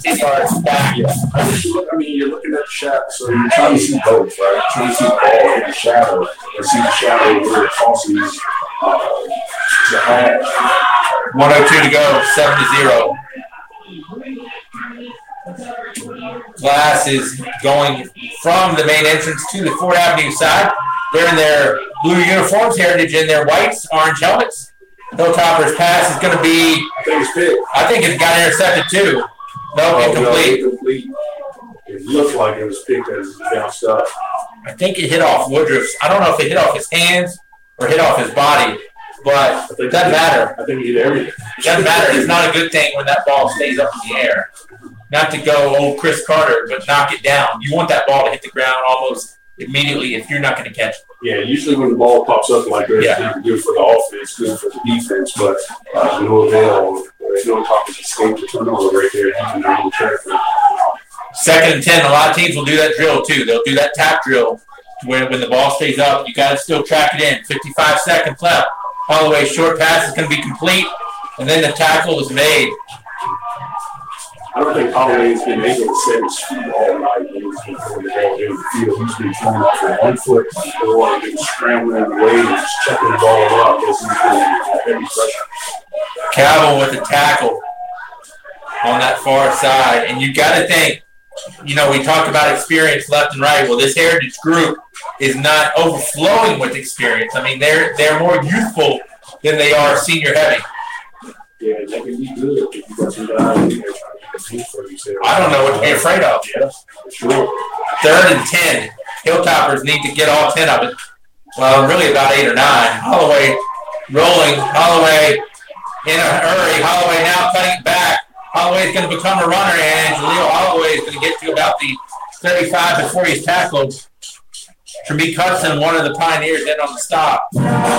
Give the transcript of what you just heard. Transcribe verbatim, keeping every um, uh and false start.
As far as back. Yeah. I, just look, I mean, you're looking at the shadow, so you're trying to see both, right? You're trying to see the ball in the shadow and see the shadow where it crosses uh, the hash. one oh two to go, seven to zero. Class is going from the main entrance to the Ford Avenue side. They're in their blue uniforms, Heritage in their whites, orange helmets. Hilltopper's pass is going to be, I think it's picked. I think it got intercepted too. No, Oh, incomplete. no, incomplete. It looked like it was picked as it bounced up. I think it hit off Woodruff's. I don't know if it hit off his hands or hit off his body, but it doesn't matter. I think he hit everything. It doesn't matter. It's not a good thing when that ball stays up in the air. Not to go old Chris Carter, but knock it down. You want that ball to hit the ground almost immediately if you're not going to catch it. Yeah, usually when the ball pops up like this, Yeah. it's good for the offense, good for the defense, but uh, no avail. There's no talking to escape the turnover right there. Using their own traffic. Second and ten, a lot of teams will do that drill too. They'll do that tap drill when, when the ball stays up. You got to still track it in. fifty-five seconds left. Holloway short pass is going to be complete, and then the tackle is made. I don't think Holloway's been able to set his feet all night when he's been throwing the ball in the field. He's been throwing off with one foot or been scrambling away and just chucking the ball up as he's been heavy pressure. Cavill with the tackle on that far side. And you got to think, you know, we talked about experience left and right. Well, this Heritage group is not overflowing with experience. I mean, they're they're more youthful than they are senior heavy. Yeah, they can be good if you got some guys in there trying to compete for you. I don't know what to be afraid of. Yeah, for sure. Third and ten. Hilltoppers need to get all ten of it. Well, really about eight or nine. Holloway rolling. Holloway in a hurry. Holloway now cutting it back. Holloway's going to become a runner, and Jaleel Holloway is going to get to about the thirty-five before he's tackled. Tremeke Hudson, one of the pioneers, in on the stop.